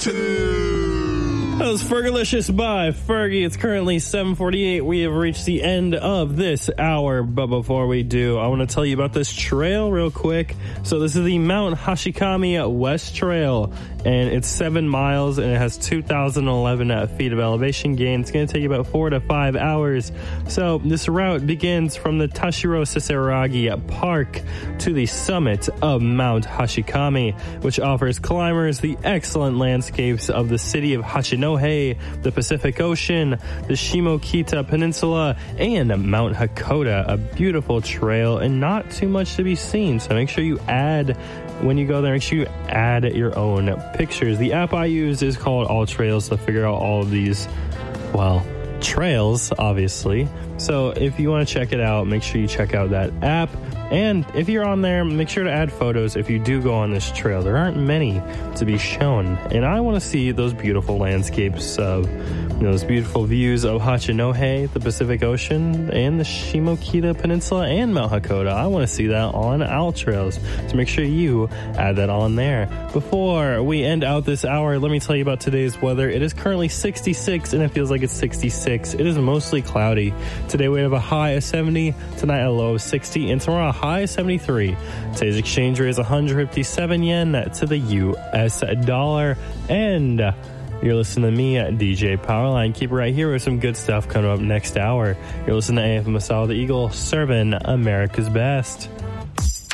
That was Fergalicious by Fergie. It's currently 7:48. We have reached the end of this hour, but before we do, I want to tell you about this trail real quick. So this is the Mount Hashikami West Trail, and it's 7 miles, and it has 2,011 feet of elevation gain. It's going to take you about 4 to 5 hours. So this route begins from the Tashiro Sasaragi Park to the summit of Mount Hashikami, which offers climbers the excellent landscapes of the city of Hachinohe, the Pacific Ocean, the Shimokita Peninsula, and Mount Hakoda, a beautiful trail and not too much to be seen. So make sure you add, when you go there, make sure you add your own pictures. The app I use is called All Trails to figure out all of these, well, trails, obviously. So if you want to check it out, make sure you check out that app. And if you're on there, make sure to add photos if you do go on this trail. There aren't many to be shown, and I want to see those beautiful landscapes of, those beautiful views of Hachinohe, the Pacific Ocean, and the Shimokita Peninsula, and Mount Hakoda. I want to see that on Owl Trails, so make sure you add that on there. Before we end out this hour, let me tell you about today's weather. It is currently 66, and it feels like it's 66. It is mostly cloudy. Today we have a high of 70, tonight a low of 60, and tomorrow a high of 73. Today's exchange rate is 157 yen to the US dollar. And you're listening to me at DJ Powerline. Keep it right here with some good stuff coming up next hour. You're listening to AM Masala the Eagle, serving America's best.